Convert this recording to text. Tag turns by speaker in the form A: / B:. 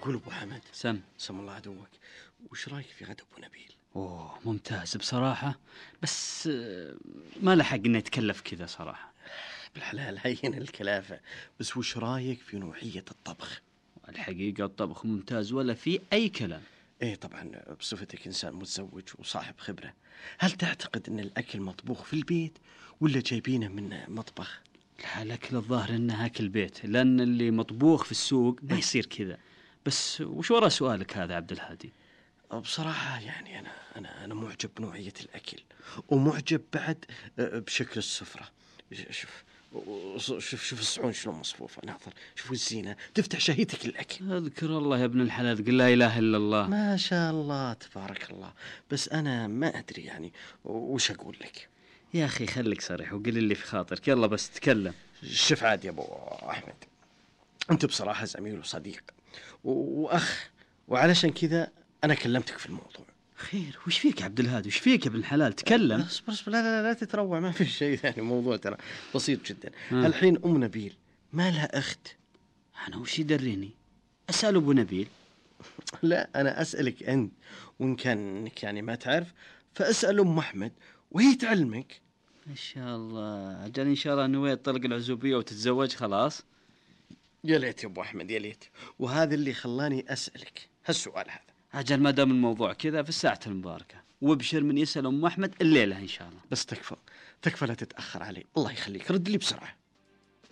A: أقول أبو حمد،
B: سم.
A: سم الله عدوك، وش رأيك في غدا أبو نبيل؟
B: أوه ممتاز بصراحة، بس ما لحق إنه يتكلف كذا صراحة.
A: بالحلال هين الكلافة، بس وش رأيك في نوعية الطبخ؟
B: الحقيقة الطبخ ممتاز ولا في أي كلام.
A: إيه طبعا، بصفتك إنسان متزوج وصاحب خبرة، هل تعتقد أن الأكل مطبوخ في البيت ولا جايبينه من مطبخ؟
B: لا، الأكل الظاهر إنه أكل بيت، لأن اللي مطبوخ في السوق ما يصير كذا. بس وش وراء سؤالك هذا عبد الهادي؟
A: بصراحة يعني أنا معجب بنوعية الأكل، ومعجب بعد بشكل السفرة. شوف شوف الصحون شلون مصفوفة، ناظر شوف الزينة تفتح شهيتك للأكل.
B: اذكر الله يا ابن الحلال، قل لا إله إلا الله.
A: ما شاء الله تبارك الله. بس أنا ما أدري يعني وش أقول لك.
B: يا أخي خليك صريح وقل اللي في خاطرك، يلا بس تكلم.
A: شوف عاد يا أبو أحمد، أنت بصراحة زميل وصديق وأخ، وعلشان كذا أنا كلمتك في الموضوع.
B: خير وش فيك يا عبد الهادي؟ وش فيك يا ابن الحلال؟ تكلم.
A: اصبر لا تتروع، ما في شيء ثاني، موضوع ترى بسيط جدا.
B: ها.
A: الحين أم نبيل ما لها أخت؟
B: أنا وش يدريني؟ أسأل أبو نبيل.
A: لا أنا أسألك أنت، وإن كان إنك يعني ما تعرف فأسأل أم أحمد وهي تعلمك.
B: ما شاء الله، أجل إن شاء الله نويت طلق العزوبية وتتزوج خلاص.
A: يا ليت يا أبو أحمد يا ليت، وهذا اللي خلاني أسألك هالسؤال هذا.
B: أجل ما دام الموضوع كذا في الساعة المباركة، وابشر من يسأل أم أحمد الليلة إن شاء الله.
A: بس تكفى لا تتأخر علي، الله يخليك رد لي بسرعة.